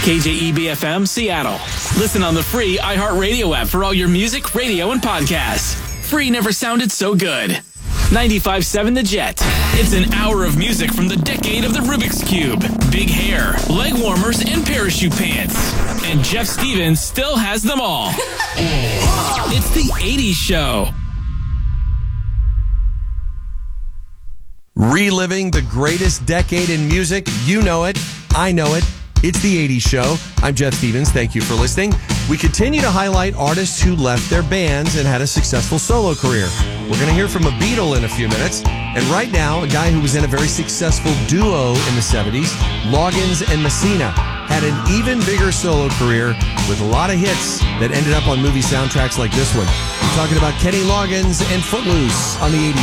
KJEB-FM Seattle. Listen on the free iHeartRadio app for all your music, radio, and podcasts. Free never sounded so good. 95.7 The Jet. It's an hour of music from the decade of the Rubik's Cube, big hair, leg warmers, and parachute pants. And Jeff Stevens still has them all. It's the 80s Show. Reliving the greatest decade in music. You know it. I know it. It's the 80s Show. I'm Jeff Stevens. Thank you for listening. We continue to highlight artists who left their bands and had a successful solo career. We're going to hear from a Beatle in a few minutes. And right now, a guy who was in a very successful duo in the 70s, Loggins and Messina, had an even bigger solo career with a lot of hits that ended up on movie soundtracks like this one. I'm talking about Kenny Loggins and Footloose on the 80s.